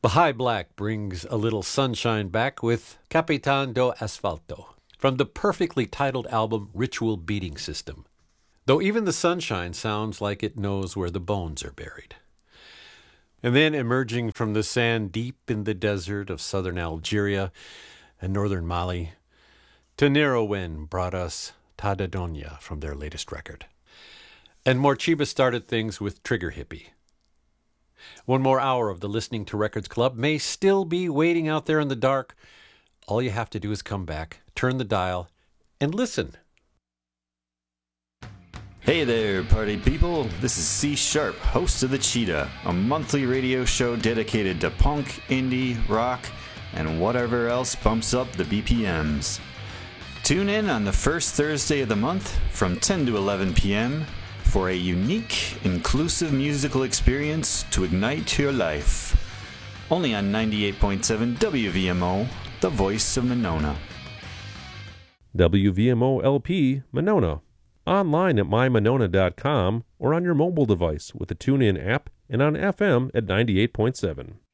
Baha'i Black brings a little sunshine back with Capitan do Asfalto from the perfectly titled album Ritual Beating System. Though even the sunshine sounds like it knows where the bones are buried. And then emerging from the sand deep in the desert of southern Algeria and northern Mali, Tenerowen brought us Tadadonia from their latest record. And Morcheeba started things with Trigger Hippie. One more hour of the Listening to Records Club may still be waiting out there in the dark. All you have to do is come back, turn the dial, and listen. Hey there, party people. This is C Sharp, host of The Cheetah, a monthly radio show dedicated to punk, indie, rock, and whatever else bumps up the BPMs. Tune in on the first Thursday of the month from 10 to 11 p.m. for a unique, inclusive musical experience to ignite your life. Only on 98.7 WVMO, the voice of Monona. WVMO LP, Monona. Online at mymonona.com or on your mobile device with the TuneIn app and on FM at 98.7.